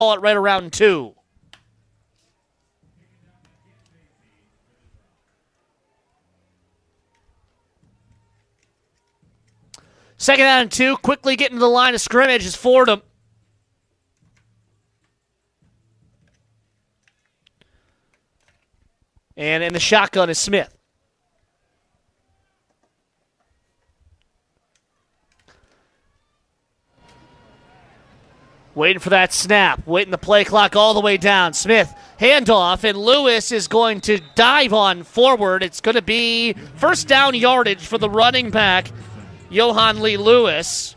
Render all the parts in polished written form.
Ball at right around 2. Second down and 2. Quickly getting to the line of scrimmage is Fordham. And in the shotgun is Smith. Waiting for that snap. Waiting the play clock all the way down. Smith, handoff, and Lewis is going to dive on forward. It's going to be first down yardage for the running back, Johan Lee Lewis.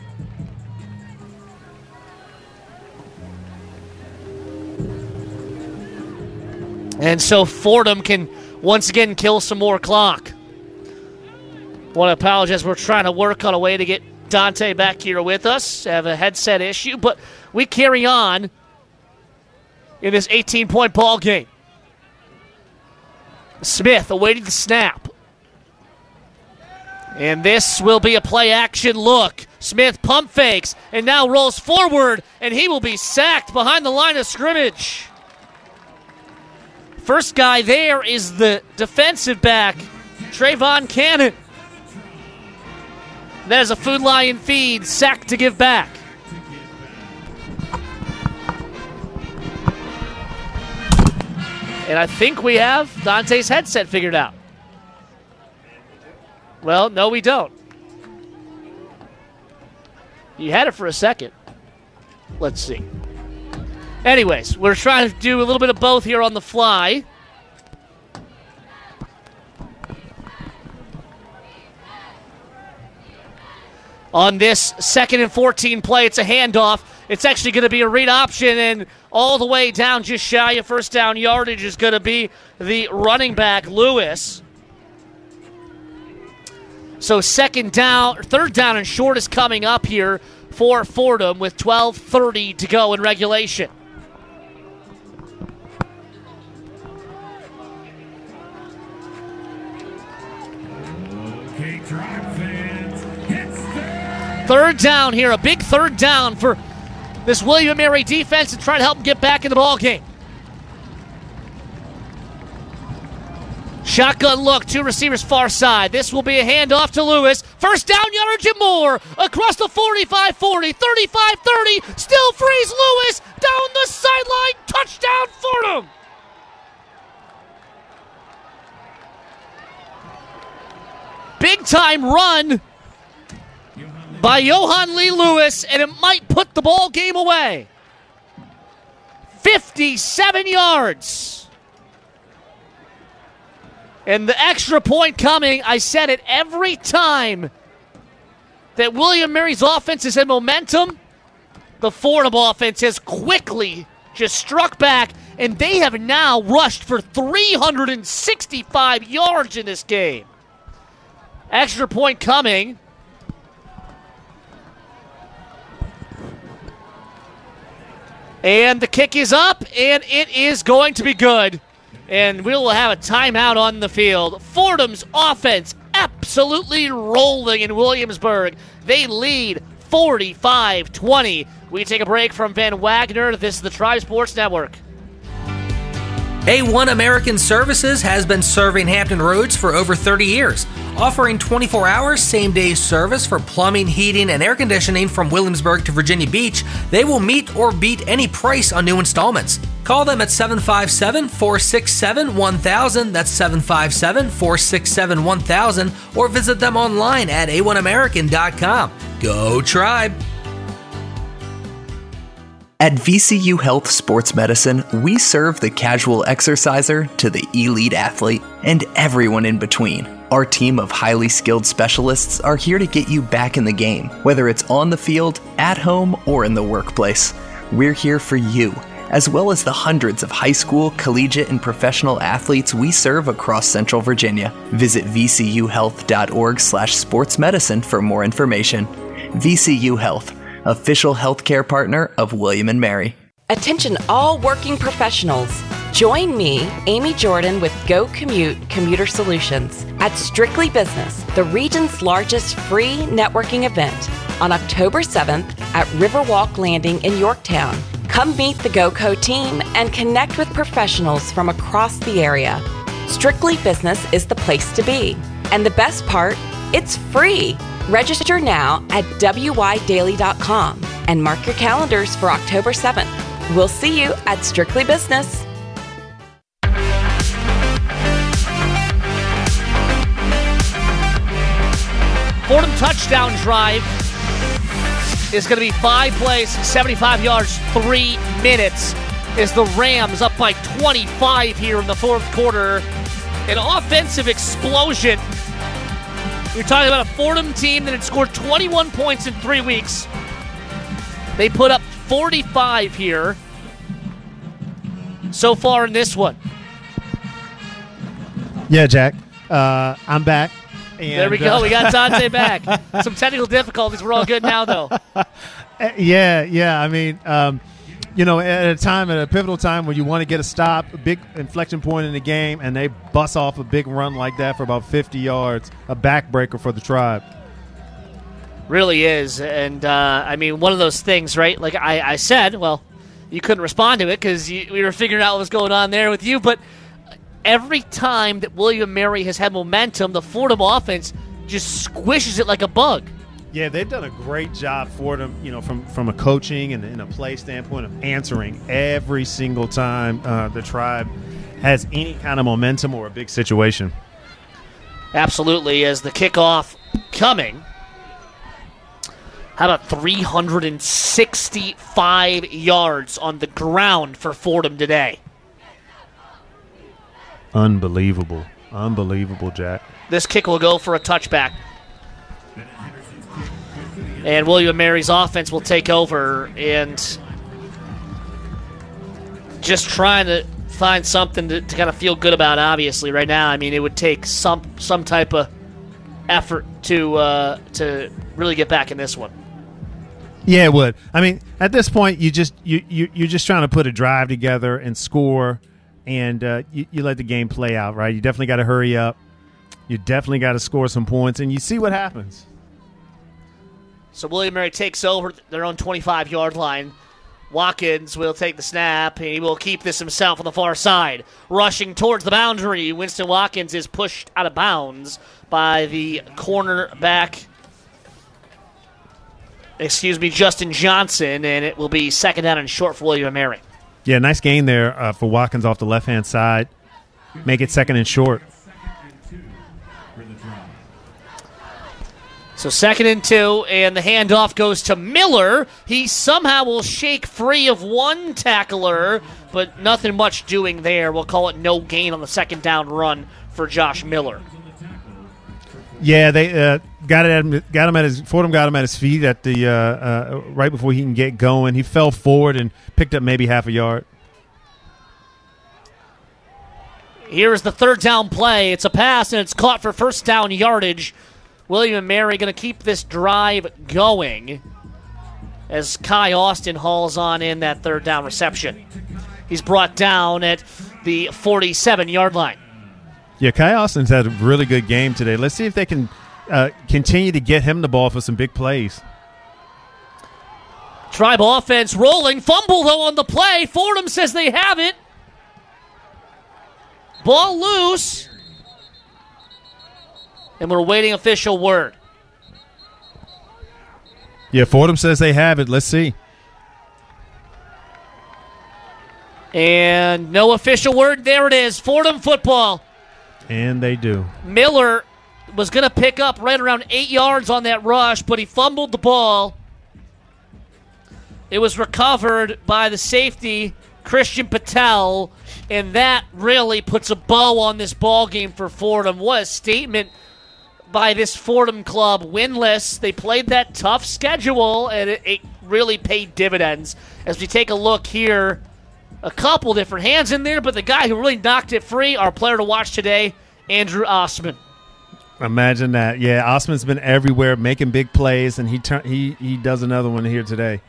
And so Fordham can once again kill some more clock. Want to apologize. We're trying to work on a way to get Dante back here with us. Have a headset issue, but we carry on in this 18-point ball game. Smith awaiting the snap. And this will be a play-action look. Smith pump fakes and now rolls forward, and he will be sacked behind the line of scrimmage. First guy there is the defensive back, Trayvon Cannon. That is a Food Lion feed, sack to give back. And I think we have Dante's headset figured out. Well, no, we don't. You had it for a second. Let's see. Anyways, we're trying to do a little bit of both here on the fly. On this 2nd and 14 play, it's a handoff. It's actually going to be a read option, and all the way down just shy of first down yardage is going to be the running back, Lewis. So third down and short is coming up here for Fordham with 12:30 to go in regulation. Third down here, a big third down for this William & Mary defense to try to help them get back in the ball game. Shotgun look, 2 receivers far side. This will be a handoff to Lewis. First down yardage and more across the 45-40, 35-30. Still frees Lewis down the sideline. Touchdown Fordham. Big time run by Johan Lee Lewis, and it might put the ball game away. 57 yards. And the extra point coming, I said it every time that William & Mary's offense is in momentum, the Fordham offense has quickly just struck back, and they have now rushed for 365 yards in this game. Extra point coming. And the kick is up, and it is going to be good. And we will have a timeout on the field. Fordham's offense absolutely rolling in Williamsburg. They lead 45-20. We take a break from Van Wagner. This is the Tribe Sports Network. A1 American Services has been serving Hampton Roads for over 30 years, offering 24-hour same-day service for plumbing, heating, and air conditioning from Williamsburg to Virginia Beach. They will meet or beat any price on new installments. Call them at 757-467-1000. That's 757-467-1000. Or visit them online at a1american.com. Go Tribe! At VCU Health Sports Medicine, we serve the casual exerciser to the elite athlete and everyone in between. Our team of highly skilled specialists are here to get you back in the game, whether it's on the field, at home, or in the workplace. We're here for you, as well as the hundreds of high school, collegiate, and professional athletes we serve across Central Virginia. Visit vcuhealth.org/sportsmedicine for more information. VCU Health, official healthcare partner of William & Mary. Attention all working professionals. Join me, Amy Jordan, with Go Commute Commuter Solutions at Strictly Business, the region's largest free networking event, on October 7th at Riverwalk Landing in Yorktown. Come meet the GoCo team and connect with professionals from across the area. Strictly Business is the place to be. And the best part, it's free. Register now at wydaily.com and mark your calendars for October 7th. We'll see you at Strictly Business. Fordham touchdown drive is going to be 5 plays, 75 yards, 3 minutes as the Rams up by 25 here in the fourth quarter. An offensive explosion. You're talking about a Fordham team that had scored 21 points in 3 weeks. They put up 45 here so far in this one. Yeah, Jack. I'm back. And, there we go. We got Dante back. Some technical difficulties. We're all good now, though. Yeah. I mean, at a pivotal time when you want to get a stop, a big inflection point in the game, and they bust off a big run like that for about 50 yards, a backbreaker for the Tribe. Really is. And, one of those things, right? Like I said, well, you couldn't respond to it because we were figuring out what was going on there with you, but every time that William & Mary has had momentum, the Fordham offense just squishes it like a bug. Yeah, they've done a great job for them, from a coaching and a play standpoint of answering every single time the Tribe has any kind of momentum or a big situation. Absolutely, as the kickoff coming. How about 365 yards on the ground for Fordham today? Unbelievable, Jack. This kick will go for a touchback. And William & Mary's offense will take over and just trying to find something to kind of feel good about, obviously, right now. I mean, it would take some type of effort to really get back in this one. Yeah, it would. I mean, at this point, you're just trying to put a drive together and score, and you let the game play out, right? You definitely got to hurry up. You definitely got to score some points, and you see what happens. So William & Mary takes over their own 25-yard line. Watkins will take the snap. He will keep this himself on the far side. Rushing towards the boundary, Winston Watkins is pushed out of bounds by the cornerback, Justin Johnson, and it will be second down and short for William & Mary. Yeah, nice gain there for Watkins off the left-hand side. Make it second and short. So 2nd and 2, and the handoff goes to Miller. He somehow will shake free of one tackler, but nothing much doing there. We'll call it no gain on the second down run for Josh Miller. Yeah, they Fordham got him at his feet at the right before he can get going. He fell forward and picked up maybe half a yard. Here is the third down play. It's a pass, and it's caught for first down yardage. William & Mary going to keep this drive going as Kai Austin hauls on in that third down reception. He's brought down at the 47-yard line. Yeah, Kai Austin's had a really good game today. Let's see if they can continue to get him the ball for some big plays. Tribe offense rolling. Fumble, though, on the play. Fordham says they have it. Ball loose. And we're waiting official word. Yeah, Fordham says they have it. Let's see. And no official word. There it is. Fordham football. And they do. Miller was going to pick up right around 8 yards on that rush, but he fumbled the ball. It was recovered by the safety, Christian Patel, and that really puts a bow on this ball game for Fordham. What a statement by this Fordham club, winless. They played that tough schedule, and it really paid dividends. As we take a look here, a couple different hands in there, but the guy who really knocked it free, our player to watch today, Andrew Osman. Imagine that. Yeah, Osman's been everywhere making big plays, and he does another one here today.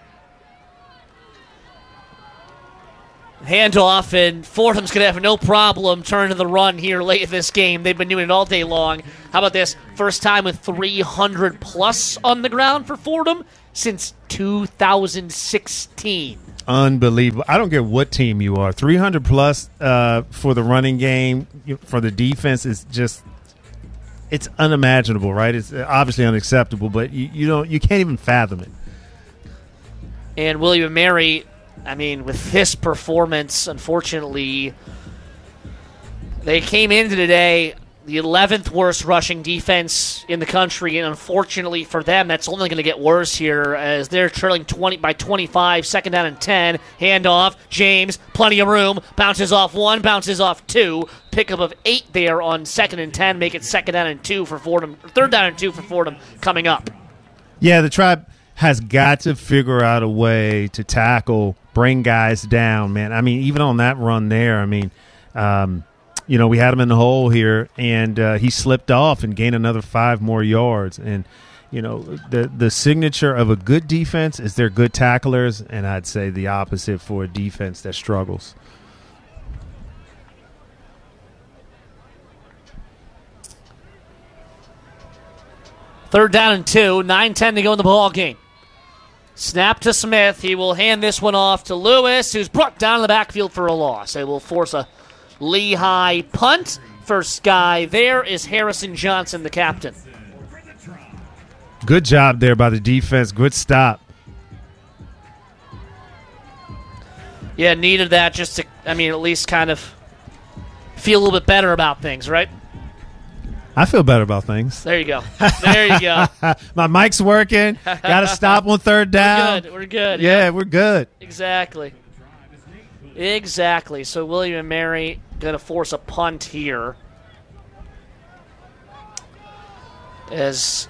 Handoff, and Fordham's going to have no problem turning the run here late in this game. They've been doing it all day long. How about this? First time with 300-plus on the ground for Fordham since 2016. Unbelievable. I don't care what team you are. 300 plus for the running game, for the defense is just, it's unimaginable, right? It's obviously unacceptable, but you can't even fathom it. And William & Mary, I mean, with this performance, unfortunately, they came into today the 11th worst rushing defense in the country, and unfortunately for them, that's only going to get worse here as they're trailing 20 by 25, second down and 10, handoff, James, plenty of room, bounces off 1, bounces off 2, pickup of 8 there on second and 10, make it second down and 2 for Fordham, third down and 2 for Fordham coming up. Yeah, the Tribe has got to figure out a way to tackle, bring guys down, man. I mean, even on that run there, I mean, we had him in the hole here, and he slipped off and gained another 5 more yards. And, the signature of a good defense is they're good tacklers, and I'd say the opposite for a defense that struggles. Third down and 2, 9:10 to go in the ball game. Snap to Smith. He will hand this one off to Lewis, who's brought down in the backfield for a loss. They will force a Lehigh punt. First guy there is Harrison Johnson, the captain. Good job there by the defense. Good stop. Yeah, needed that just to, at least kind of feel a little bit better about things, right? I feel better about things. There you go. There you go. My mic's working. Got to stop on third down. We're good. Yeah, we're good. Exactly. So William & Mary going to force a punt here as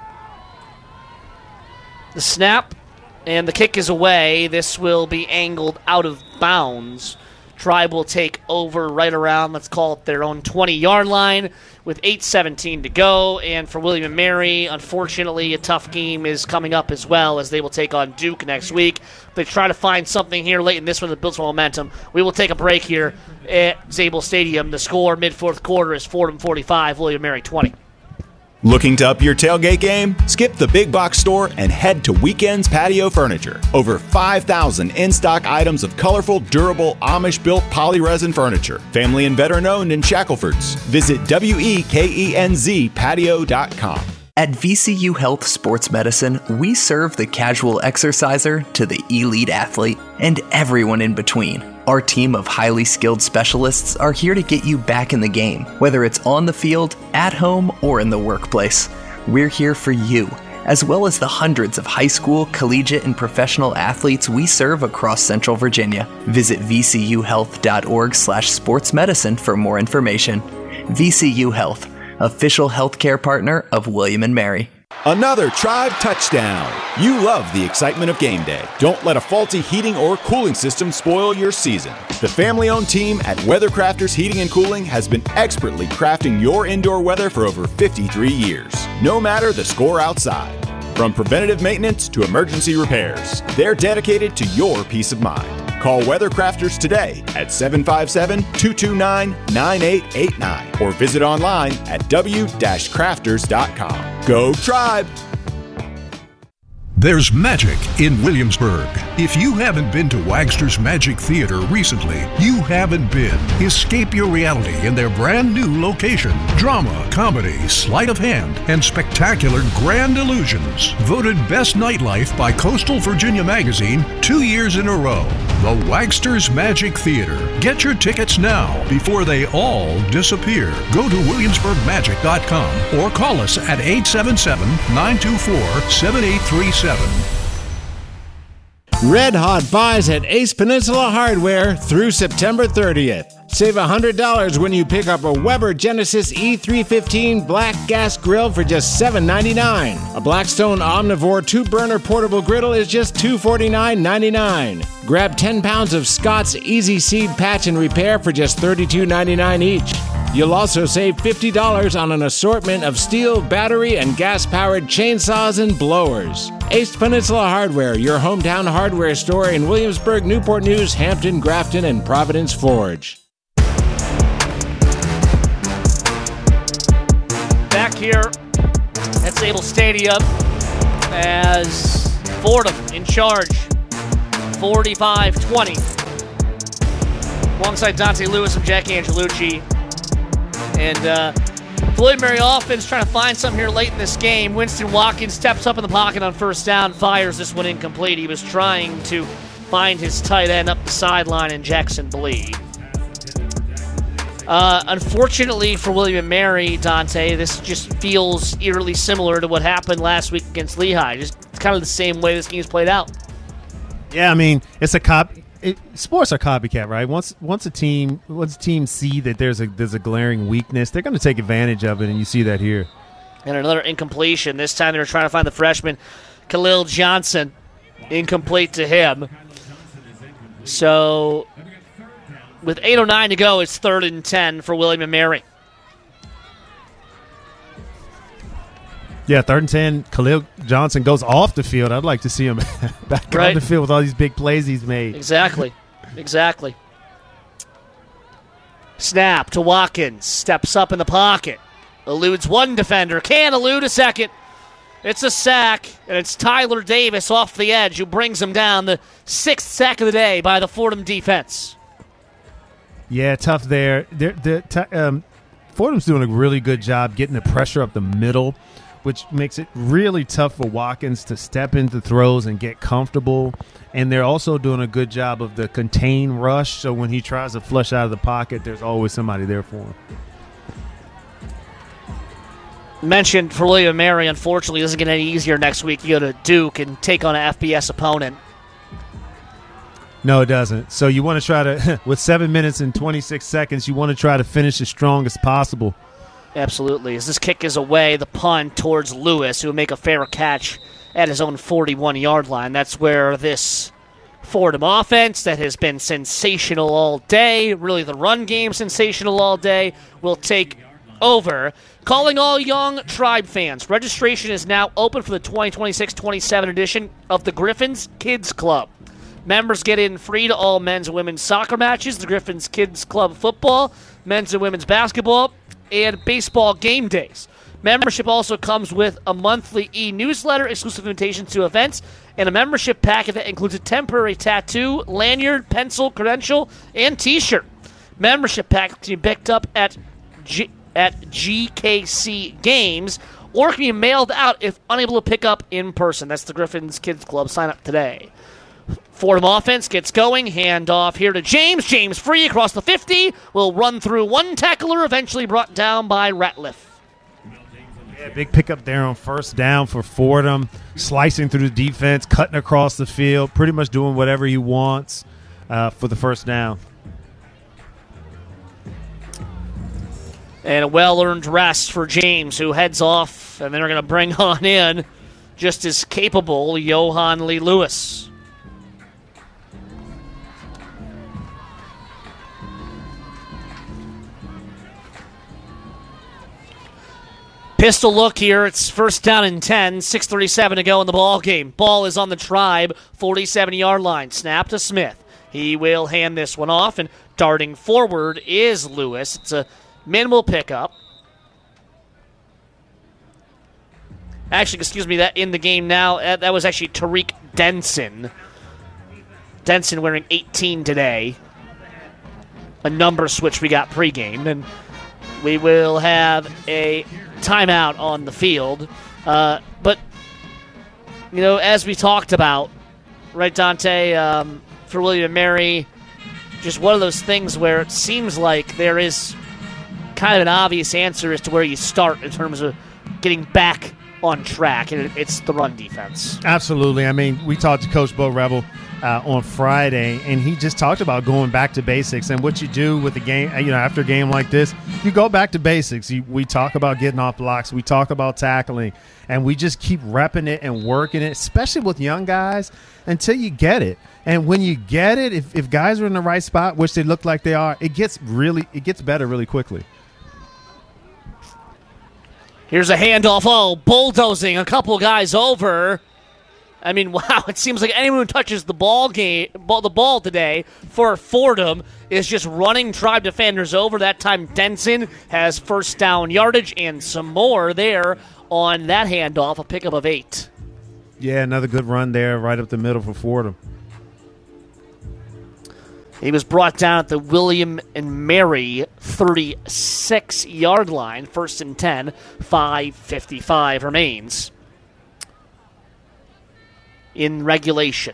the snap and the kick is away. This will be angled out of bounds. Tribe will take over right around, let's call it their own 20-yard line with 8:17 to go. And for William & Mary, unfortunately, a tough game is coming up as well as they will take on Duke next week. They try to find something here late in this one that builds some momentum. We will take a break here at Zabel Stadium. The score mid-fourth quarter is Fordham 45, William & Mary 20. Looking to up your tailgate game? Skip the big box store and head to Weekends Patio Furniture. Over 5,000 in-stock items of colorful, durable, Amish-built polyresin furniture. Family and veteran-owned in Shackelford's. Visit WEKENZpatio.com. At VCU Health Sports Medicine, we serve the casual exerciser to the elite athlete and everyone in between. Our team of highly skilled specialists are here to get you back in the game, whether it's on the field, at home, or in the workplace. We're here for you, as well as the hundreds of high school, collegiate, and professional athletes we serve across Central Virginia. Visit vcuhealth.org/sportsmedicine for more information. VCU Health, official healthcare partner of William & Mary. Another Tribe touchdown. You love the excitement of game day. Don't let a faulty heating or cooling system spoil your season. The family-owned team at Weathercrafters Heating and Cooling has been expertly crafting your indoor weather for over 53 years. No matter the score outside. From preventative maintenance to emergency repairs, they're dedicated to your peace of mind. Call Weathercrafters today at 757-229-9889 or visit online at w-crafters.com. Go Tribe! There's magic in Williamsburg. If you haven't been to Wagster's Magic Theater recently, you haven't been. Escape your reality in their brand new location. Drama, comedy, sleight of hand, and spectacular grand illusions. Voted Best Nightlife by Coastal Virginia Magazine 2 years in a row. The Wagster's Magic Theater. Get your tickets now before they all disappear. Go to williamsburgmagic.com or call us at 877-924-7837. Red Hot buys at Ace Peninsula Hardware through September 30th. Save $100 when you pick up a Weber Genesis E315 black gas grill for just $7.99. A Blackstone Omnivore 2-burner portable griddle is just $249.99. Grab 10 pounds of Scott's Easy Seed patch and repair for just $32.99 each. You'll also save $50 on an assortment of steel, battery, and gas-powered chainsaws and blowers. Ace Peninsula Hardware, your hometown hardware store in Williamsburg, Newport News, Hampton, Grafton, and Providence Forge. Back here at Zabel Stadium as Fordham in charge, 45-20. Alongside Dante Lewis and Jack Angelucci. And William Mary offense trying to find something here late in this game. Winston Watkins steps up in the pocket on first down, fires this one incomplete. He was trying to find his tight end up the sideline in Jackson Blee. Unfortunately for William & Mary, Dante, this just feels eerily similar to what happened last week against Lehigh. Just kind of the same way this game's played out. Yeah, I mean, it's a sports are copycat, right? Once teams see that there's a glaring weakness, they're going to take advantage of it, and you see that here. And another incompletion. This time they were trying to find the freshman, Khalil Johnson. Incomplete to him. So, with 8:09 to go, it's 3rd and 10 for William & Mary. Yeah, 3rd and 10. Khalil Johnson goes off the field. I'd like to see him back on the field with all these big plays he's made. Exactly. Snap to Watkins. Steps up in the pocket. Eludes one defender. Can't elude a second. It's a sack, and it's Tyler Davis off the edge who brings him down. The 6th sack of the day by the Fordham defense. Yeah, tough there. Fordham's doing a really good job getting the pressure up the middle, which makes it really tough for Watkins to step into throws and get comfortable. And they're also doing a good job of the contain rush, so when he tries to flush out of the pocket, there's always somebody there for him. Mentioned for William & Mary, unfortunately, doesn't get any easier next week. You go to Duke and take on an FBS opponent. No, it doesn't. So you want to try to, with 7 minutes and 26 seconds, you want to try to finish as strong as possible. Absolutely. As this kick is away, the punt towards Lewis, who will make a fair catch at his own 41-yard line. That's where this Fordham offense that has been sensational all day, really the run game sensational all day, will take over. Calling all young Tribe fans. Registration is now open for the 2026-27 edition of the Griffins Kids Club. Members get in free to all men's and women's soccer matches, the Griffins Kids Club football, men's and women's basketball, and baseball game days. Membership also comes with a monthly e-newsletter, exclusive invitations to events, and a membership packet that includes a temporary tattoo, lanyard, pencil, credential, and t-shirt. Membership packet can be picked up at GKC Games or can be mailed out if unable to pick up in person. That's the Griffins Kids Club. Sign up today. Fordham offense gets going. Handoff here to James. James free across the 50. Will run through one tackler, eventually brought down by Ratliff. Yeah, big pickup there on first down for Fordham. Slicing through the defense, cutting across the field, pretty much doing whatever he wants for the first down. And a well-earned rest for James, who heads off, and then they're going to bring on in just as capable Johan Lee Lewis. Pistol look here. It's 1st down and 10, 6:37 to go in the ball game. Ball is on the Tribe, 47-yard line. Snap to Smith. He will hand this one off, and darting forward is Lewis. It's a minimal pickup. Actually, excuse me, that in the game now, that was actually Tariq Denson. Denson wearing 18 today. A number switch we got pregame, and we will have a timeout on the field. But, you know, as we talked about, right, Dante, for William & Mary, just one of those things where it seems like there is kind of an obvious answer as to where you start in terms of getting back on track, and it's the run defense. Absolutely. I mean, we talked to Coach Bo Rebel on Friday, and he just talked about going back to basics and what you do with the game. You know, after a game like this, you go back to basics. We talk about getting off blocks. We talk about tackling, and we just keep repping it and working it, especially with young guys, until you get it. And when you get it, if guys are in the right spot, which they look like they are, it gets better really quickly. Here's a handoff. Oh, bulldozing a couple guys over. I mean, wow, it seems like anyone who touches the ball today for Fordham is just running Tribe defenders over. That time Denson has first down yardage and some more there on that handoff, a pickup of 8. Yeah, another good run there right up the middle for Fordham. He was brought down at the William and Mary 36-yard line. 1st and 10, 5:55 remains in regulation.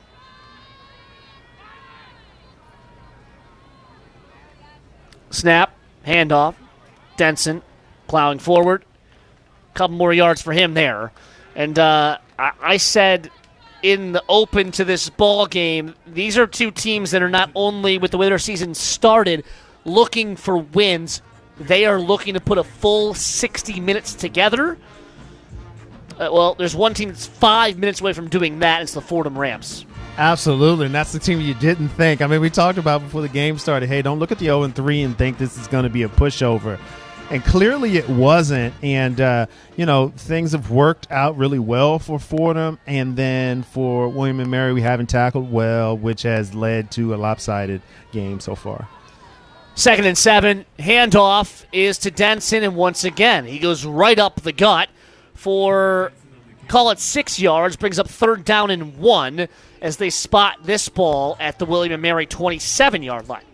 Snap, handoff, Denson plowing forward. Couple more yards for him there. And I said in the open to this ball game, these are two teams that are not only, with the way their season started, looking for wins, they are looking to put a full 60 minutes together. Well, there's one team that's 5 minutes away from doing that. It's the Fordham Rams. Absolutely, and that's the team you didn't think. I mean, we talked about before the game started, hey, don't look at the 0-3 and think this is going to be a pushover. And clearly it wasn't. And, things have worked out really well for Fordham. And then for William and Mary, we haven't tackled well, which has led to a lopsided game so far. 2nd and 7. Handoff is to Denson. And once again, he goes right up the gut for, call it 6 yards. Brings up 3rd down and 1 as they spot this ball at the William and Mary 27-yard line.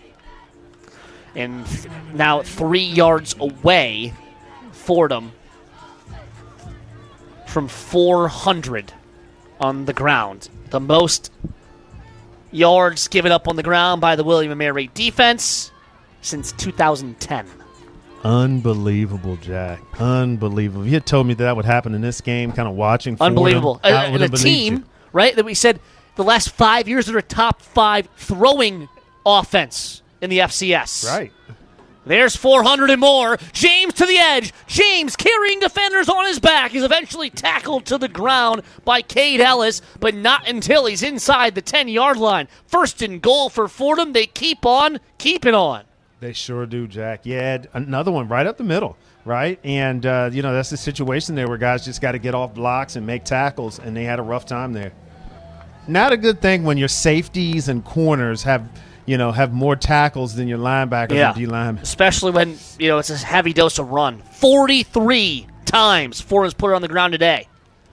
And now 3 yards away, Fordham from 400 on the ground. The most yards given up on the ground by the William & Mary defense since 2010. Unbelievable, Jack. Unbelievable. If you had told me that would happen in this game, kind of watching Fordham, unbelievable. I would And a have believed team, you. right, that we said the last 5 years are a top 5 throwing offense in the FCS. Right. There's 400 and more. James to the edge. James carrying defenders on his back. He's eventually tackled to the ground by Cade Ellis, but not until he's inside the 10-yard line. 1st and goal for Fordham. They keep on keeping on. They sure do, Jack. Yeah, another one right up the middle, right? And, that's the situation there where guys just got to get off blocks and make tackles, and they had a rough time there. Not a good thing when your safeties and corners have more tackles than your linebackers and D linemen. Especially when, it's a heavy dose of run. 43 times Fordham's put it on the ground today.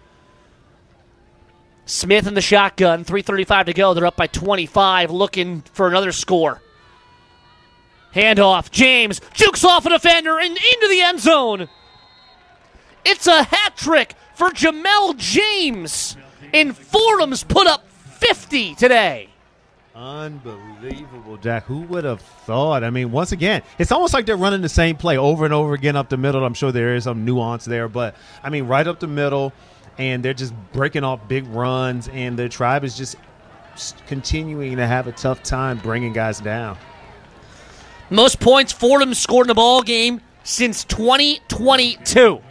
Smith in the shotgun, 3:35 to go. They're up by 25, looking for another score. Handoff. James jukes off a defender and into the end zone. It's a hat trick for Jamel James. And Fordham's put up 50 today. Unbelievable, Jack. Who would have thought? I mean, once again, it's almost like they're running the same play over and over again up the middle. I'm sure there is some nuance there, but, I mean, right up the middle, and they're just breaking off big runs, and the Tribe is just continuing to have a tough time bringing guys down. Most points Fordham scored in a ball game since 2022.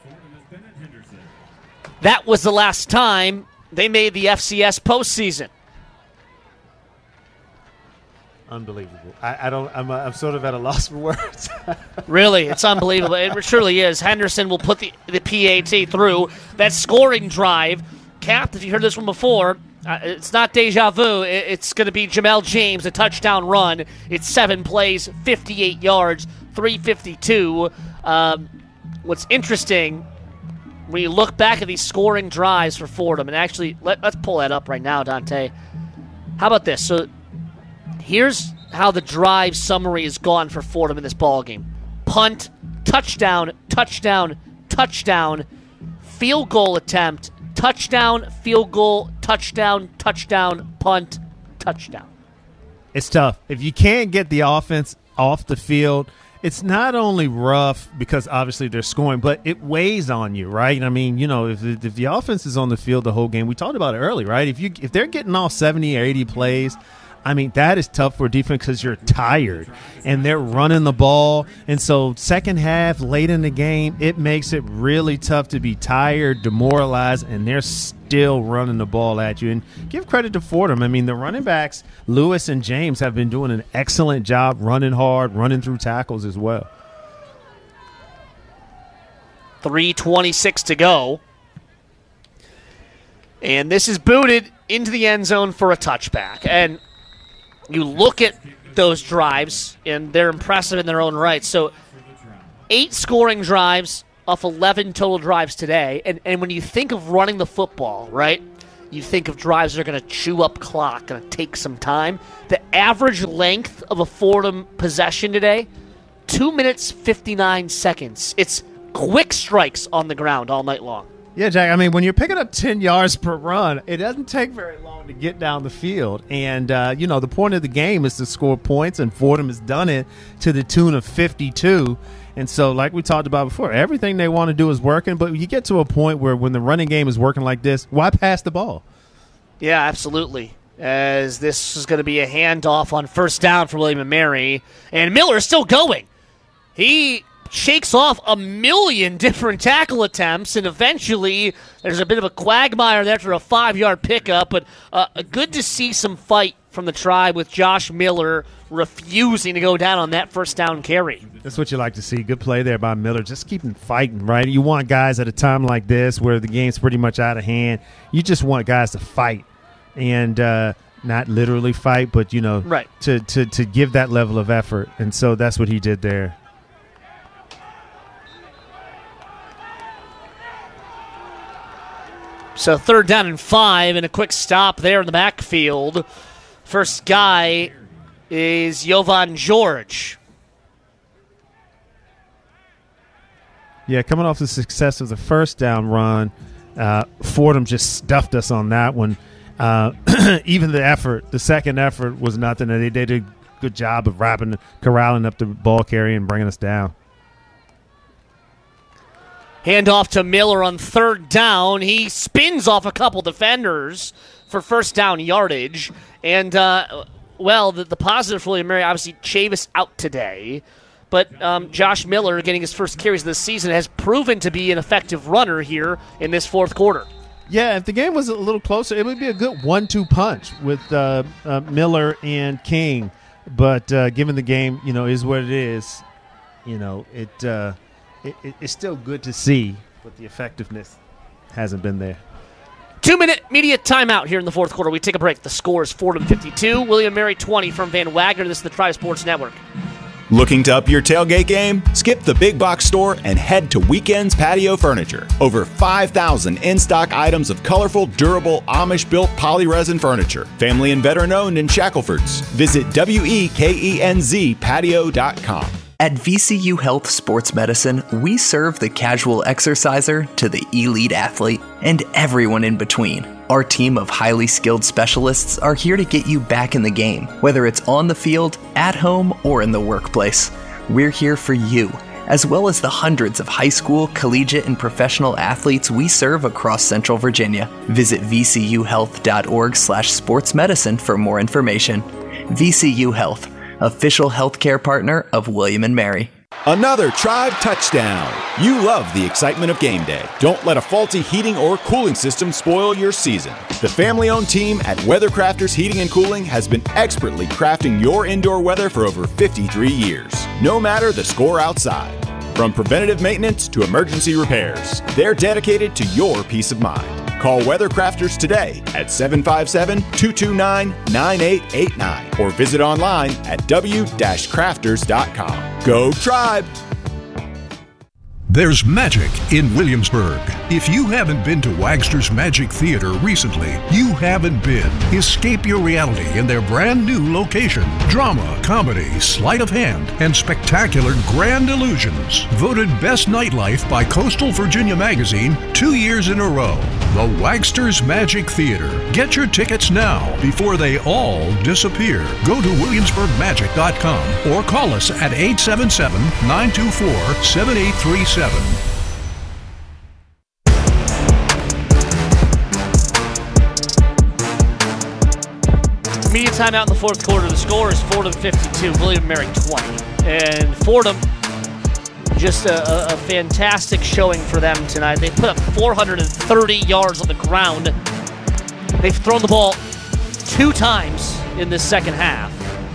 That was the last time they made the FCS postseason. Unbelievable. I'm sort of at a loss for words. Really, it's unbelievable. It surely is. Henderson will put the PAT through. That scoring drive, Cap, if you heard this one before, it's not deja vu. It's going to be Jamel James, a touchdown run. It's 7 plays, 58 yards, 352. What's interesting, when you look back at these scoring drives for Fordham, and actually, let's pull that up right now, Dante. How about this? So here's how the drive summary has gone for Fordham in this ballgame. Punt, touchdown, touchdown, touchdown, field goal attempt, touchdown, field goal, touchdown, touchdown, punt, touchdown. It's tough. If you can't get the offense off the field, it's not only rough because obviously they're scoring, but it weighs on you, right? I mean, if the offense is on the field the whole game, we talked about it early, right? If they're getting all 70 or 80 plays, I mean, that is tough for defense because you're tired and they're running the ball. And so second half, late in the game, it makes it really tough to be tired, demoralized, and they're still running the ball at you. And give credit to Fordham. I mean, the running backs, Lewis and James, have been doing an excellent job running hard, running through tackles as well. 3:26 to go. And this is booted into the end zone for a touchback. And you look at those drives, and they're impressive in their own right. So 8 scoring drives off 11 total drives today. And when you think of running the football, right, you think of drives that are going to chew up clock, going to take some time. The average length of a Fordham possession today, 2 minutes, 59 seconds. It's quick strikes on the ground all night long. Yeah, Jack, I mean, when you're picking up 10 yards per run, it doesn't take very long to get down the field. And, the point of the game is to score points, and Fordham has done it to the tune of 52. And so, like we talked about before, everything they want to do is working, but you get to a point where when the running game is working like this, why pass the ball? Yeah, absolutely. As this is going to be a handoff on first down for William & Mary, and Miller is still going. He shakes off a million different tackle attempts, and eventually there's a bit of a quagmire there after a 5-yard pickup, but good to see some fight from the Tribe with Josh Miller refusing to go down on that first down carry. That's what you like to see. Good play there by Miller. Just keep him fighting, right? You want guys at a time like this where the game's pretty much out of hand. You just want guys to fight and not literally fight, but, right. to give that level of effort. And so that's what he did there. So 3rd down and 5, and a quick stop there in the backfield. First guy is Jovan George. Yeah, coming off the success of the first down run, Fordham just stuffed us on that one. Even the second effort was nothing. They did a good job of corralling up the ball carrier and bringing us down. Handoff to Miller on 3rd down. He spins off a couple defenders for first down yardage. And, the positive for William & Mary, obviously, Chavis out today. But Josh Miller, getting his first carries of the season, has proven to be an effective runner here in this fourth quarter. Yeah, if the game was a little closer, it would be a good 1-2 punch with Miller and King. But given the game, is what it is, it's still good to see, but the effectiveness hasn't been there. 2-minute media timeout here in the fourth quarter. We take a break. The score is Fordham 52, William & Mary 20 from Van Wagner. This is the Tribe Sports Network. Looking to up your tailgate game? Skip the big box store and head to Weekends Patio Furniture. Over 5,000 in-stock items of colorful, durable, Amish-built polyresin furniture. Family and veteran-owned in Shackelford's. Visit WEKENZpatio.com. At VCU Health Sports Medicine, we serve the casual exerciser to the elite athlete and everyone in between. Our team of highly skilled specialists are here to get you back in the game, whether it's on the field, at home, or in the workplace. We're here for you, as well as the hundreds of high school, collegiate, and professional athletes we serve across Central Virginia. Visit vcuhealth.org/sportsmedicine for more information. VCU Health, official healthcare partner of William & Mary. Another Tribe touchdown. You love the excitement of game day. Don't let a faulty heating or cooling system spoil your season. The family-owned team at Weathercrafters Heating and Cooling has been expertly crafting your indoor weather for over 53 years. No matter the score outside. From preventative maintenance to emergency repairs, they're dedicated to your peace of mind. Call Weathercrafters today at 757-229-9889 or visit online at w-crafters.com. Go Tribe! There's magic in Williamsburg. If you haven't been to Wagster's Magic Theater recently, you haven't been. Escape your reality in their brand new location. Drama, comedy, sleight of hand, and spectacular grand illusions. Voted Best Nightlife by Coastal Virginia Magazine 2 years in a row. The Wagster's Magic Theater. Get your tickets now before they all disappear. Go to williamsburgmagic.com or call us at 877-924-7837. Media timeout in the fourth quarter. The score is Fordham 52, William & Mary 20. And Fordham, just a fantastic showing for them tonight. They put up 430 yards on the ground. They've thrown the ball 2 times in this second half.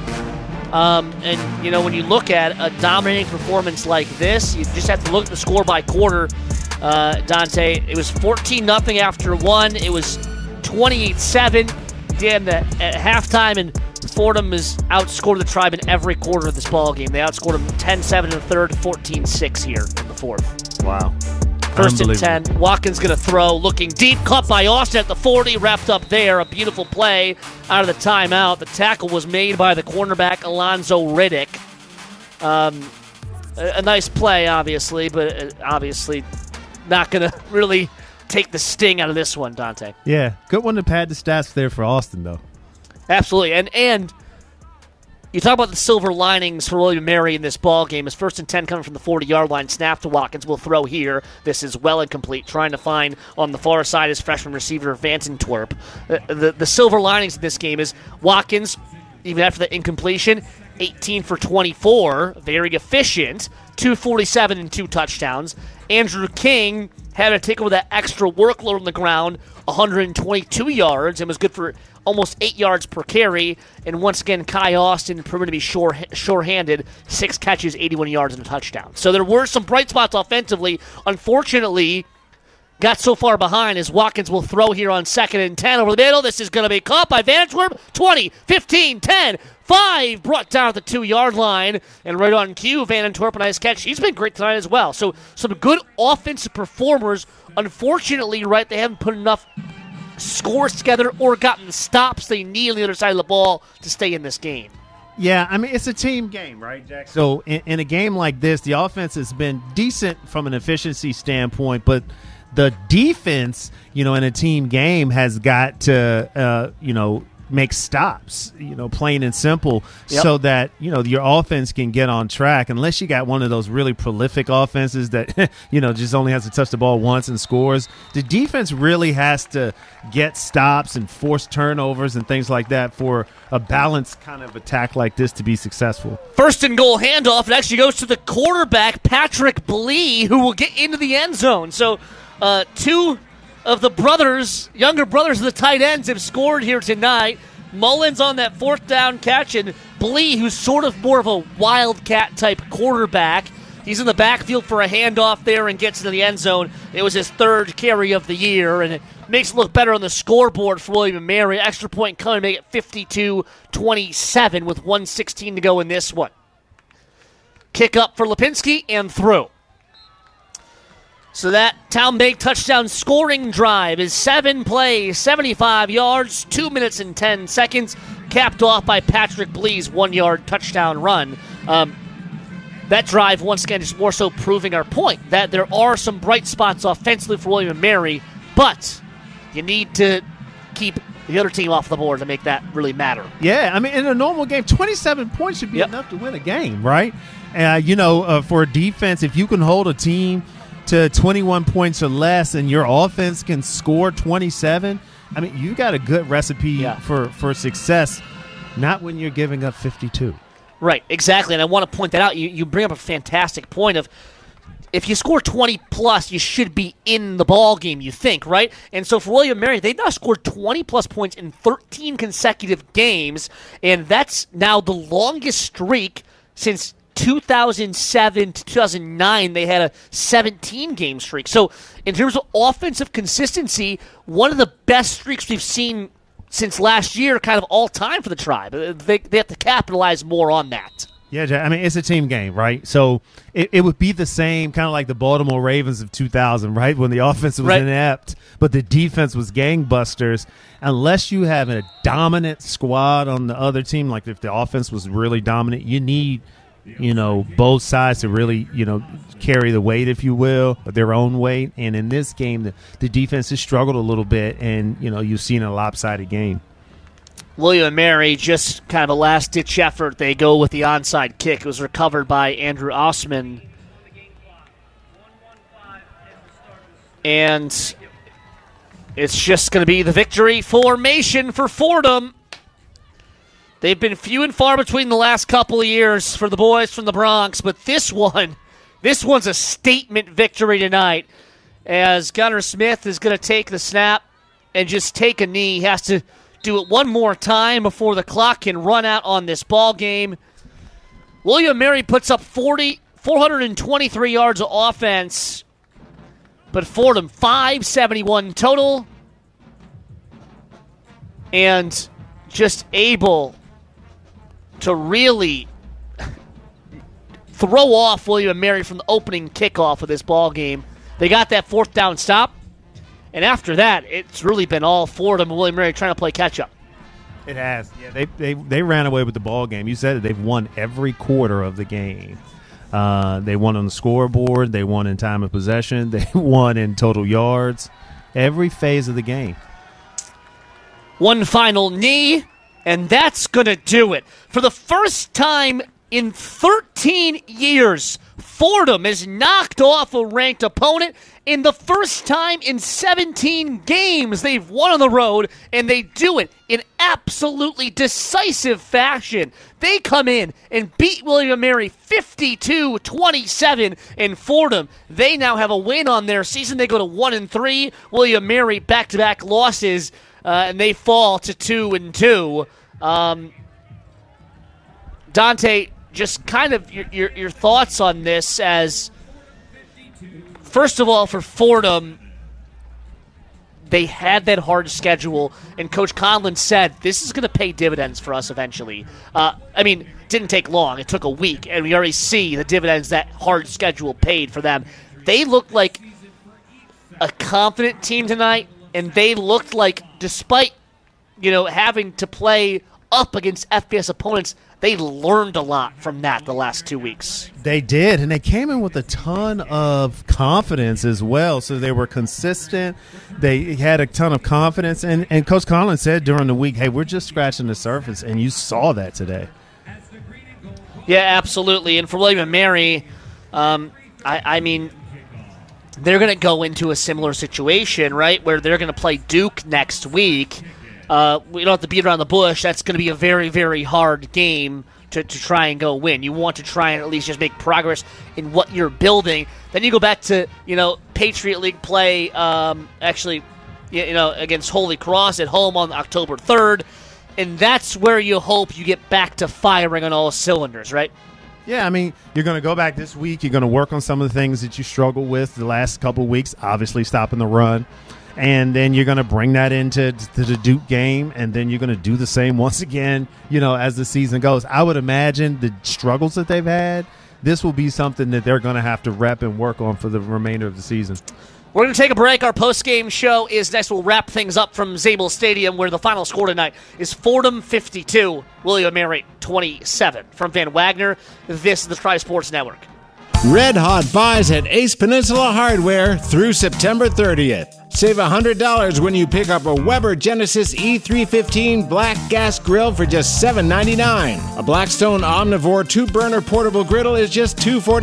And, when you look at a dominating performance like this, you just have to look at the score by quarter, Dante. It was 14-0 after 1. It was 28-7 at halftime, and Fordham has outscored the Tribe in every quarter of this ball game. They outscored them 10-7 in the third, 14-6 here in the fourth. Wow. First and 10. Watkins going to throw, looking deep, caught by Austin at the 40, wrapped up there. A beautiful play out of the timeout. The tackle was made by the cornerback, Alonzo Riddick. A nice play, obviously, but obviously not going to really take the sting out of this one, Dante. Yeah, good one to pad the stats there for Austin, though. Absolutely, and you talk about the silver linings for William & Mary in this ball game. His first and 10 coming from the 40-yard line. Snap to Watkins. Will throw here. This is well incomplete. Trying to find on the far side his freshman receiver, Vanton Twerp. The silver linings in this game is Watkins, even after the incompletion, 18 for 24. Very efficient. 247 and 2 touchdowns. Andrew King had to take over that extra workload on the ground, 122 yards, and was good for almost 8 yards per carry. And once again, Kai Austin proven to be sure-handed, 6 catches, 81 yards, and a touchdown. So there were some bright spots offensively. Unfortunately, got so far behind as Watkins will throw here on 2nd and 10 over the middle. This is going to be caught by Vanderwerp. 20, 15, 10, 5, brought down at the 2-yard line. And right on cue, Vanderwerp, a nice catch. He's been great tonight as well. So some good offensive performers. Unfortunately, right, they haven't put enough scores together or gotten the stops they need on the other side of the ball to stay in this game. Yeah, I mean, it's a team game, right, Jack? So in a game like this, the offense has been decent from an efficiency standpoint, but the defense, in a team game has got to, make stops, plain and simple, so that, your offense can get on track. Unless you got one of those really prolific offenses that, just only has to touch the ball once and scores, the defense really has to get stops and force turnovers and things like that for a balanced kind of attack like this to be successful. First and goal handoff. It actually goes to the quarterback, Patrick Blee, who will get into the end zone. So, 2 of the younger brothers of the tight ends have scored here tonight. Mullins on that 4th down catch, and Blee, who's sort of more of a wildcat-type quarterback. He's in the backfield for a handoff there and gets into the end zone. It was his 3rd carry of the year, and it makes it look better on the scoreboard for William & Mary. Extra point coming, make it 52-27 with 1:16 to go in this one. Kick up for Lipinski and through. So that Talmadge touchdown scoring drive is 7 plays, 75 yards, 2 minutes and 10 seconds, capped off by Patrick Blee's 1-yard touchdown run. That drive, once again, is more so proving our point that there are some bright spots offensively for William & Mary, but you need to keep the other team off the board to make that really matter. Yeah, I mean, in a normal game, 27 points should be enough to win a game, right? For a defense, if you can hold a team to 21 points or less and your offense can score 27, I mean, you got a good recipe for success, not when you're giving up 52. Right, exactly, and I want to point that out. You bring up a fantastic point of if you score 20-plus, you should be in the ball game, you think, right? And so for William & Mary, they've now scored 20-plus points in 13 consecutive games, and that's now the longest streak since 2007 to 2009. They had a 17-game streak. So in terms of offensive consistency, one of the best streaks we've seen since last year, kind of all time for the Tribe. They have to capitalize more on that. Yeah, I mean, it's a team game, right? So it would be the same, kind of like the Baltimore Ravens of 2000, right? When the offense was inept, but the defense was gangbusters. Unless you have a dominant squad on the other team, like if the offense was really dominant, you need both sides to really, carry the weight, if you will, their own weight. And in this game, the defense has struggled a little bit, and, you've seen a lopsided game. William & Mary, just kind of a last-ditch effort. They go with the onside kick. It was recovered by Andrew Osman. And it's just going to be the victory formation for Fordham. They've been few and far between the last couple of years for the boys from the Bronx, but this one's a statement victory tonight, as Gunnar Smith is going to take the snap and just take a knee. He has to do it one more time before the clock can run out on this ball game. William & Mary puts up 423 yards of offense, but Fordham 571 total, and just able to really throw off William & Mary from the opening kickoff of this ball game. They got that fourth down stop, and after that, it's really been all Fordham and William & Mary trying to play catch-up. It has. Yeah, they ran away with the ball game. You said it. They've won every quarter of the game. They won on the scoreboard. They won in time of possession. They won in total yards. Every phase of the game. One final knee, and that's going to do it. For the first time in 13 years, Fordham has knocked off a ranked opponent. In the first time in 17 games they've won on the road, and they do it in absolutely decisive fashion. They come in and beat William & Mary 52-27 in Fordham. They now have a win on their season. They go to 1-3. William & Mary back-to-back losses, and they fall to 2-2. Dante, just kind of your thoughts on this as... First of all, for Fordham, they had that hard schedule, and Coach Conlon said, this is going to pay dividends for us eventually. Didn't take long. It took a week, and we already see the dividends that hard schedule paid for them. They looked like a confident team tonight, and they looked like, despite having to play up against FBS opponents, they learned a lot from that the last 2 weeks. They did, and they came in with a ton of confidence as well. So they were consistent. They had a ton of confidence. And Coach Conlon said during the week, hey, we're just scratching the surface, and you saw that today. Yeah, absolutely. And for William & Mary, they're going to go into a similar situation, right, where they're going to play Duke next week. We don't have to beat around the bush. That's going to be a very, very hard game to try and go win. You want to try and at least just make progress in what you're building. Then you go back to, Patriot League play, against Holy Cross at home on October 3rd. And that's where you hope you get back to firing on all cylinders, right? Yeah, you're going to go back this week. You're going to work on some of the things that you struggled with the last couple of weeks, obviously stopping the run. And then you're going to bring that into the Duke game, and then you're going to do the same once again, as the season goes. I would imagine the struggles that they've had, this will be something that they're going to have to rep and work on for the remainder of the season. We're going to take a break. Our post-game show is next. We'll wrap things up from Zabel Stadium, where the final score tonight is Fordham 52, William & Mary 27. From Van Wagner, this is the Tri-Sports Network. Red Hot buys at Ace Peninsula Hardware through September 30th. Save $100 when you pick up a Weber Genesis E315 black gas grill for just $7.99. A Blackstone Omnivore 2-burner portable griddle is just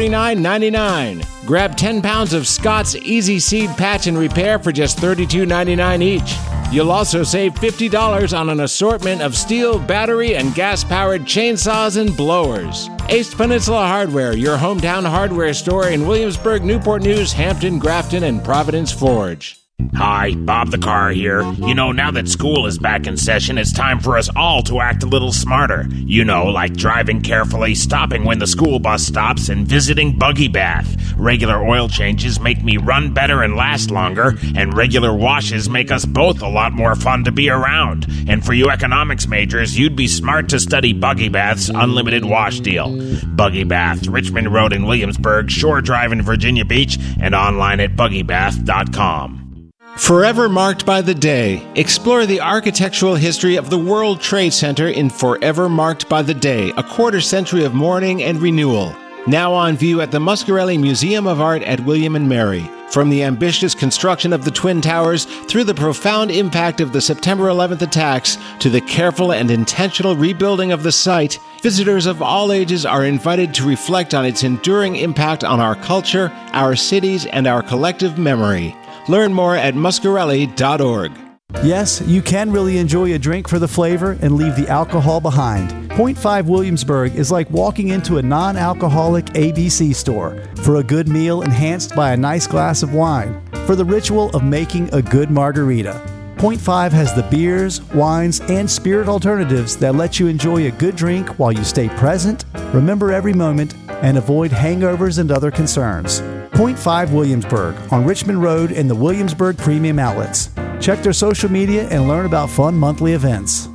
$249.99. Grab 10 pounds of Scott's Easy Seed Patch and Repair for just $32.99 each. You'll also save $50 on an assortment of steel, battery, and gas-powered chainsaws and blowers. Ace Peninsula Hardware, your hometown hardware store in Williamsburg, Newport News, Hampton, Grafton, and Providence Forge. Hi, Bob the Car here. Now that school is back in session, it's time for us all to act a little smarter. Like driving carefully, stopping when the school bus stops, and visiting Buggy Bath. Regular oil changes make me run better and last longer, and regular washes make us both a lot more fun to be around. And for you economics majors, you'd be smart to study Buggy Bath's unlimited wash deal. Buggy Bath, Richmond Road in Williamsburg, Shore Drive in Virginia Beach, and online at buggybath.com. Forever marked by the day. Explore the architectural history of the World Trade Center in Forever Marked by the Day, a quarter century of mourning and renewal. Now on view at the Muscarelli Museum of Art at William & Mary. From the ambitious construction of the Twin Towers through the profound impact of the September 11th attacks to the careful and intentional rebuilding of the site, visitors of all ages are invited to reflect on its enduring impact on our culture, our cities, and our collective memory. Learn more at muscarelli.org. Yes, you can really enjoy a drink for the flavor and leave the alcohol behind. Point 5 Williamsburg is like walking into a non-alcoholic ABC store for a good meal enhanced by a nice glass of wine, for the ritual of making a good margarita. Point 5 has the beers, wines, and spirit alternatives that let you enjoy a good drink while you stay present, remember every moment, and avoid hangovers and other concerns. Point 5 Williamsburg on Richmond Road in the Williamsburg Premium Outlets. Check their social media and learn about fun monthly events.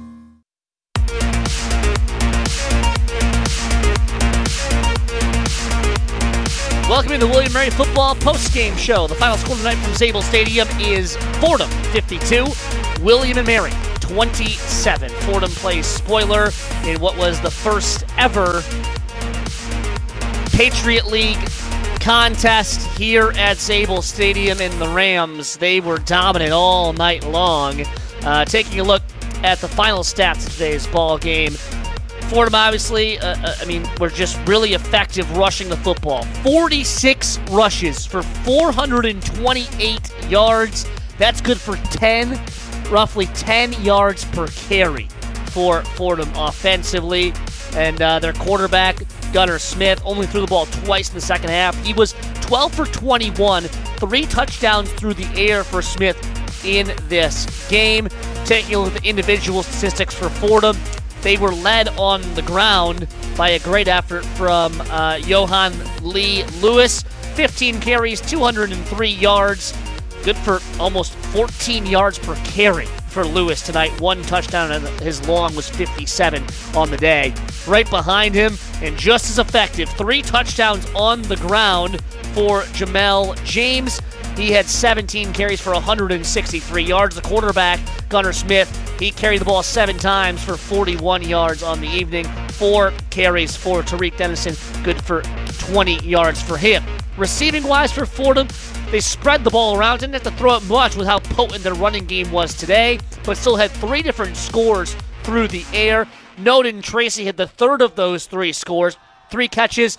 Welcome to the William Mary Football Postgame Show. The final score tonight from Zabel Stadium is Fordham 52, William & Mary 27. Fordham plays spoiler in what was the first ever Patriot League contest here at Zabel Stadium, and the Rams, they were dominant all night long. Taking a look at the final stats of today's ball game, Fordham obviously, were just really effective rushing the football. 46 rushes for 428 yards. That's good for roughly 10 yards per carry for Fordham offensively. And their quarterback, Gunnar Smith, only threw the ball twice in the second half. He was 12 for 21, 3 touchdowns through the air for Smith in this game. Taking a look at the individual statistics for Fordham, they were led on the ground by a great effort from Johan Lee Lewis. 15 carries, 203 yards. Good for almost 14 yards per carry for Lewis tonight. 1 touchdown, and his long was 57 on the day. Right behind him, and just as effective, 3 touchdowns on the ground for Jamel James. He had 17 carries for 163 yards. The quarterback, Gunnar Smith, he carried the ball 7 times for 41 yards on the evening. 4 carries for Tariq Dennison, good for 20 yards for him. Receiving-wise for Fordham, they spread the ball around. Didn't have to throw it much with how potent their running game was today, but still had 3 different scores through the air. Noden Tracy had the third of those 3 scores. 3 catches,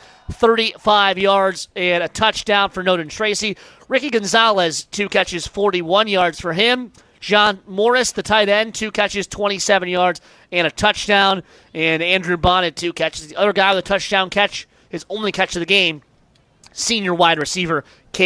35 yards, and a touchdown for Noden Tracy. Ricky Gonzalez, 2 catches, 41 yards for him. John Morris, the tight end, 2 catches, 27 yards, and a touchdown. And Andrew Bonnet, 2 catches. The other guy with a touchdown catch, his only catch of the game, senior wide receiver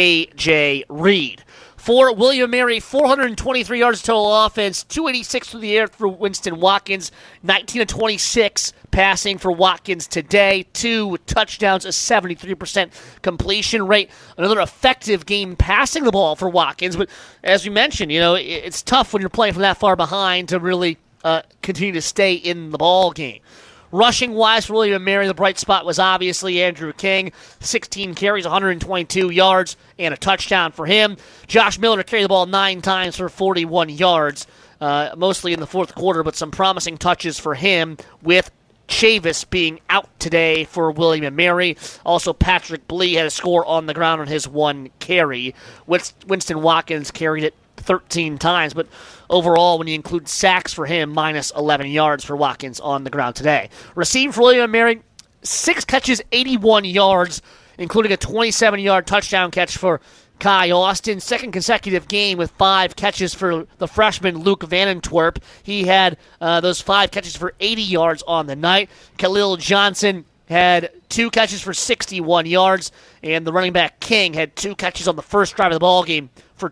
K.J. Reed. For William & Mary, 423 yards total offense, 286 through the air through Winston Watkins, 19 of 26 passing for Watkins today, 2 touchdowns, a 73% completion rate. Another effective game passing the ball for Watkins, but as we mentioned, it's tough when you're playing from that far behind to really continue to stay in the ball game. Rushing-wise for William & Mary, the bright spot was obviously Andrew King. 16 carries, 122 yards, and a touchdown for him. Josh Miller carried the ball 9 times for 41 yards, mostly in the fourth quarter, but some promising touches for him with Chavis being out today for William & Mary. Also, Patrick Blee had a score on the ground on his 1 carry. Winston Watkins carried it 13 times, but overall, when you include sacks for him, minus 11 yards for Watkins on the ground today. Received for William & Mary, 6 catches, 81 yards, including a 27-yard touchdown catch for Kai Austin. Second consecutive game with 5 catches for the freshman Luke Vanentwerp. He had those 5 catches for 80 yards on the night. Khalil Johnson had 2 catches for 61 yards, and the running back King had 2 catches on the first drive of the ball game for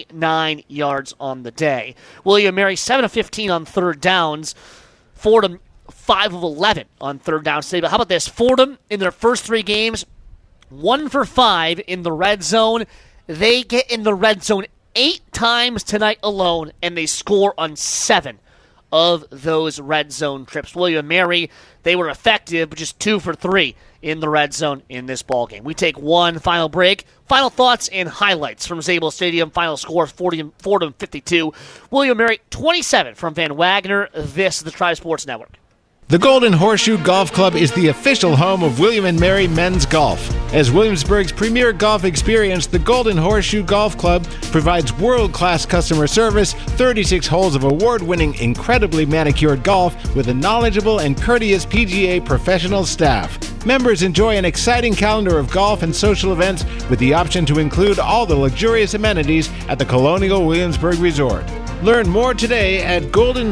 29 yards on the day. William & Mary 7 of 15 on third downs. Fordham 5 of 11 on third downs today. But how about this? Fordham in their first 3 games, 1 for 5 in the red zone. They get in the red zone 8 times tonight alone, and they score on 7 of those red zone trips. William & Mary, they were effective, but just 2 for 3 in the red zone in this ballgame. We take one final break. Final thoughts and highlights from Zabel Stadium. Final score, Fordham 52. William & Mary 27 from Van Wagner. This is the Tribe Sports Network. The Golden Horseshoe Golf Club is the official home of William & Mary Men's Golf. As Williamsburg's premier golf experience, the Golden Horseshoe Golf Club provides world-class customer service, 36 holes of award-winning, incredibly manicured golf with a knowledgeable and courteous PGA professional staff. Members enjoy an exciting calendar of golf and social events with the option to include all the luxurious amenities at the Colonial Williamsburg Resort. Learn more today at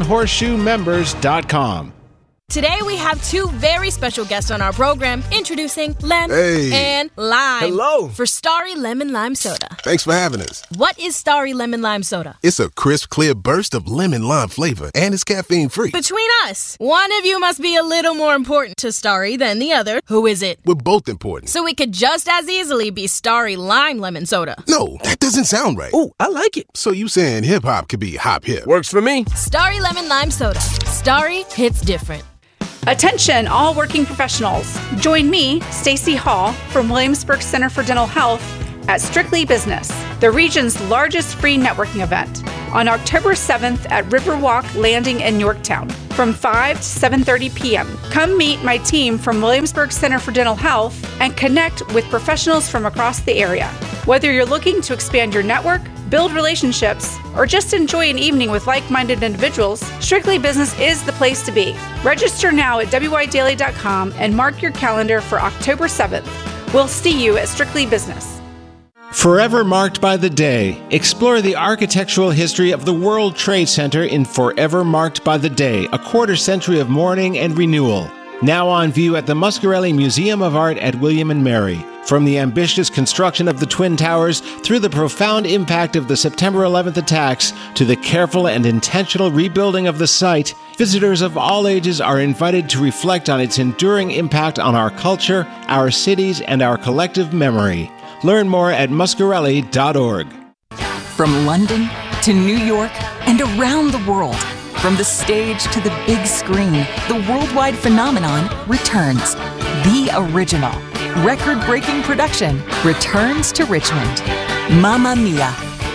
goldenhorseshoemembers.com. Today we have 2 very special guests on our program, introducing Lem and Lime. Hello. For Starry Lemon Lime Soda. Thanks for having us. What is Starry Lemon Lime Soda? It's a crisp, clear burst of lemon lime flavor, and it's caffeine-free. Between us, one of you must be a little more important to Starry than the other. Who is it? We're both important. So it could just as easily be Starry Lime Lemon Soda. No, that doesn't sound right. Oh, I like it. So you saying hip-hop could be hop-hip? Works for me. Starry Lemon Lime Soda. Starry hits different. Attention, all working professionals. Join me, Stacy Hall, from Williamsburg Center for Dental Health at Strictly Business, the region's largest free networking event, on October 7th at Riverwalk Landing in Yorktown from 5 to 7:30 p.m. Come meet my team from Williamsburg Center for Dental Health and connect with professionals from across the area. Whether you're looking to expand your network, build relationships, or just enjoy an evening with like-minded individuals, Strictly Business is the place to be. Register now at wydaily.com and mark your calendar for October 7th. We'll see you at Strictly Business. Forever marked by the day. Explore the architectural history of the World Trade Center in Forever Marked by the Day, a quarter century of mourning and renewal. Now on view at the Muscarelli Museum of Art at William and Mary. From the ambitious construction of the Twin Towers through the profound impact of the September 11th attacks to the careful and intentional rebuilding of the site, visitors of all ages are invited to reflect on its enduring impact on our culture, our cities, and our collective memory. Learn more at muscarelli.org. From London to New York and around the world, from the stage to the big screen, the worldwide phenomenon returns. The original, record-breaking production returns to Richmond. Mamma Mia!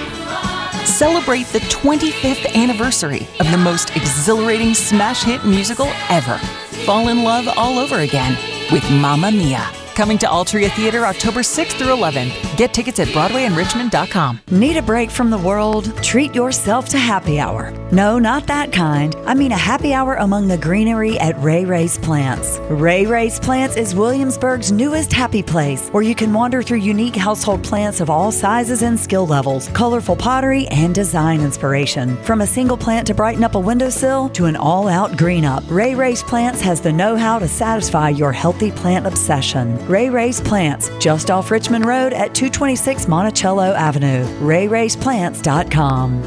Celebrate the 25th anniversary of the most exhilarating smash hit musical ever. Fall in love all over again with Mamma Mia. Coming to Altria Theater October 6th through 11th. Get tickets at BroadwayandRichmond.com. Need a break from the world? Treat yourself to happy hour. No, not that kind. I mean a happy hour among the greenery at Ray Ray's Plants. Ray Ray's Plants is Williamsburg's newest happy place, where you can wander through unique household plants of all sizes and skill levels, colorful pottery, and design inspiration. From a single plant to brighten up a windowsill to an all-out green up, Ray Ray's Plants has the know-how to satisfy your healthy plant obsession. Ray Ray's Plants, just off Richmond Road at 226 Monticello Avenue. RayRaysPlants.com.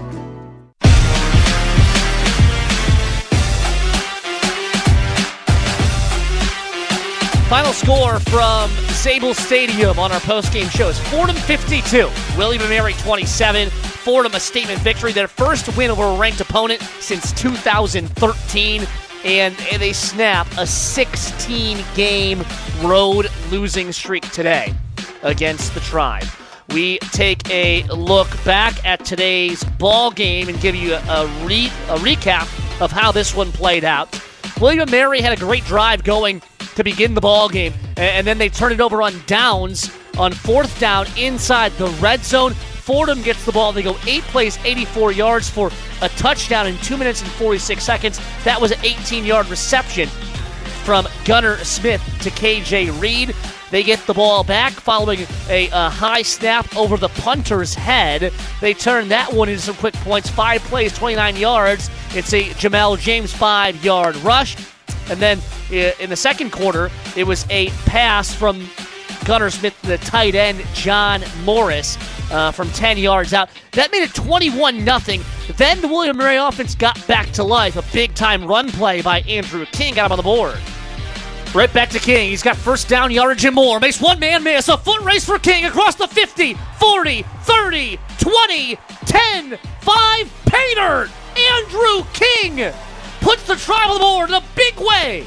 Final score from Sable Stadium on our postgame show is Fordham 52, William & Mary 27. Fordham a statement victory, their first win over a ranked opponent since 2013. And they snap a 16-game road losing streak today against the Tribe. We take a look back at today's ball game and give you a recap of how this one played out. William & Mary had a great drive going to begin the ball game, and then they turned it over on downs on fourth down inside the red zone. Fordham gets the ball. They go 8 plays, 84 yards for a touchdown in 2 minutes and 46 seconds. That was an 18-yard reception from Gunnar Smith to KJ Reed. They get the ball back following a high snap over the punter's head. They turn that one into some quick points. 5 plays, 29 yards. It's a Jamel James 5-yard rush. And then in the second quarter, it was a pass from Gunnar Smith to the tight end, John Morris, from 10 yards out. That made it 21-0. Then the William & Mary offense got back to life. A big-time run play by Andrew King got him on the board. Right back to King. He's got first down yardage and more. Makes one man miss. A foot race for King across the 50, 40, 30, 20, 10, 5. Painter! Andrew King puts the Tribe on the board in a big way.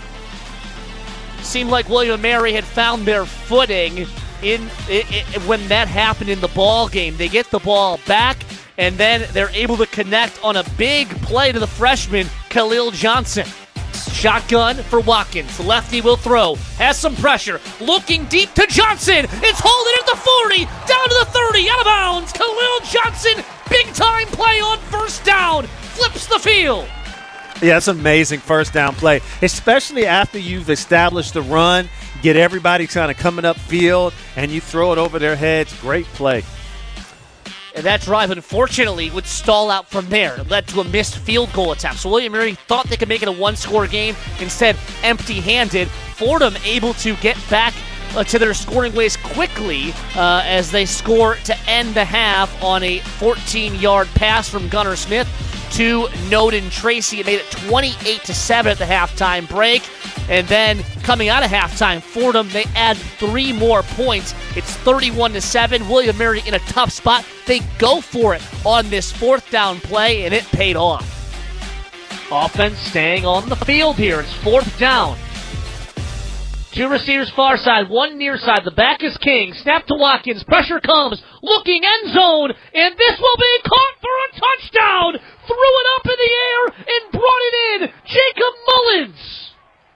Seemed like William & Mary had found their footing when that happened in the ball game. They get the ball back, and then they're able to connect on a big play to the freshman, Khalil Johnson. Shotgun for Watkins. The lefty will throw. Has some pressure. Looking deep to Johnson. It's holding at the 40. Down to the 30. Out of bounds. Khalil Johnson. Big-time play on first down. Flips the field. Yeah, it's an amazing first down play, especially after you've established the run, get everybody kind of coming up field, and you throw it over their heads. Great play. And that drive, unfortunately, would stall out from there. It led to a missed field goal attempt. So William & Mary thought they could make it a one-score game. Instead, empty-handed. Fordham able to get back to their scoring ways quickly as they score to end the half on a 14-yard pass from Gunnar Smith to Noden Tracy. It made it 28-7 at the halftime break. And then coming out of halftime, Fordham, they add 3 more points. It's 31-7. William & Mary in a tough spot. They go for it on this fourth down play, and it paid off. Offense staying on the field here. It's 4th down. 2 receivers far side, 1 near side. The back is king. Snap to Watkins. Pressure comes. Looking end zone. And this will be caught for a touchdown. Threw it up in the air and brought it in. Jacob Mullins.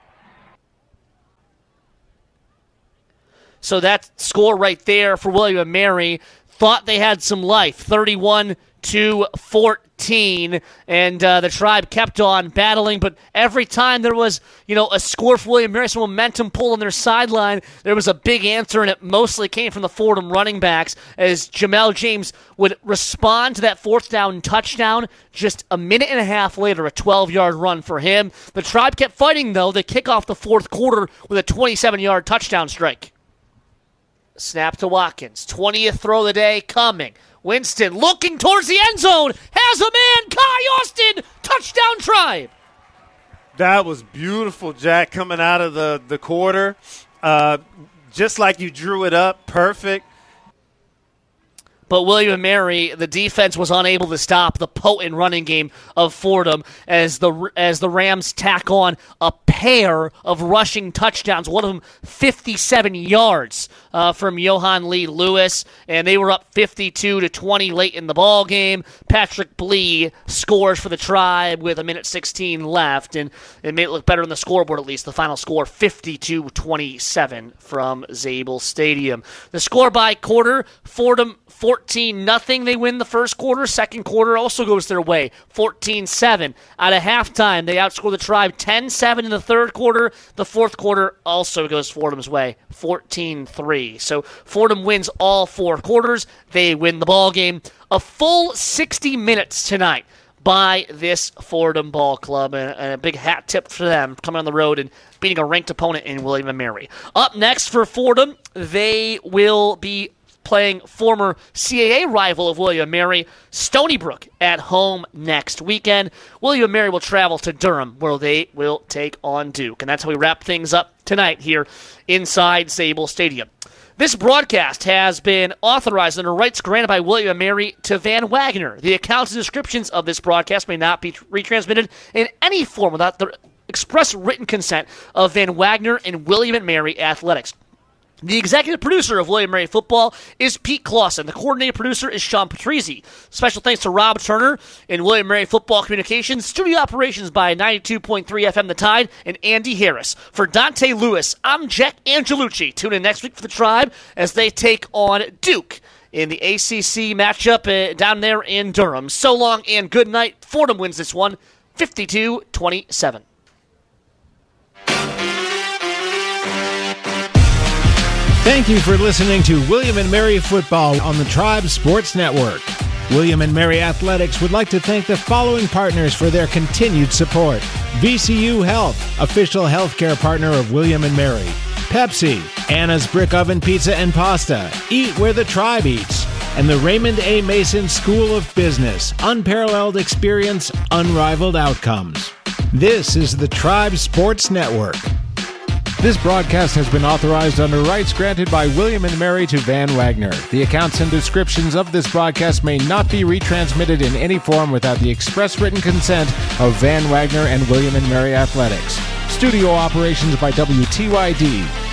So that score right there for William & Mary. Thought they had some life. 31-14. And the Tribe kept on battling, but every time there was, a score for William & Mary, some momentum pull on their sideline, there was a big answer, and it mostly came from the Fordham running backs as Jamel James would respond to that 4th down touchdown. Just a minute and a half later, a 12-yard run for him. The Tribe kept fighting, though. They kick off the 4th quarter with a 27-yard touchdown strike. Snap to Watkins. 20th throw of the day coming. Winston looking towards the end zone. Has a man. Kai Austin. Touchdown Tribe. That was beautiful, Jack, coming out of the quarter. Just like you drew it up. Perfect. But William & Mary, the defense was unable to stop the potent running game of Fordham as the Rams tack on a pair of rushing touchdowns, one of them 57 yards from Johan Lee Lewis, and they were up 52-20 late in the ball game. Patrick Blee scores for the Tribe with 1:16 left, and it made it look better on the scoreboard at least. The final score, 52-27 from Zabel Stadium. The score by quarter, Fordham 14-0. They win the first quarter. Second quarter also goes their way. 14-7. Out of halftime, they outscore the Tribe 10-7 in the third quarter. The fourth quarter also goes Fordham's way. 14-3. So Fordham wins all 4 quarters. They win the ball game. A full 60 minutes tonight by this Fordham ball club, and a big hat tip for them coming on the road and beating a ranked opponent in William & Mary. Up next for Fordham, they will be playing former CAA rival of William & Mary, Stony Brook, at home next weekend. William & Mary will travel to Durham, where they will take on Duke. And that's how we wrap things up tonight here inside Zabel Stadium. This broadcast has been authorized under rights granted by William & Mary to Van Wagner. The accounts and descriptions of this broadcast may not be retransmitted in any form without the express written consent of Van Wagner and William & Mary Athletics. The executive producer of William & Mary Football is Pete Clausen. The coordinating producer is Sean Patrizzi. Special thanks to Rob Turner in William & Mary Football Communications. Studio operations by 92.3 FM The Tide and Andy Harris. For Dante Lewis, I'm Jack Angelucci. Tune in next week for the Tribe as they take on Duke in the ACC matchup down there in Durham. So long and good night. Fordham wins this one, 52-27. Thank you for listening to William & Mary Football on the Tribe Sports Network. William & Mary Athletics would like to thank the following partners for their continued support. VCU Health, official healthcare partner of William & Mary. Pepsi, Anna's Brick Oven Pizza and Pasta, Eat Where the Tribe Eats. And the Raymond A. Mason School of Business, unparalleled experience, unrivaled outcomes. This is the Tribe Sports Network. This broadcast has been authorized under rights granted by William & Mary to Van Wagner. The accounts and descriptions of this broadcast may not be retransmitted in any form without the express written consent of Van Wagner and William & Mary Athletics. Studio operations by WTYD.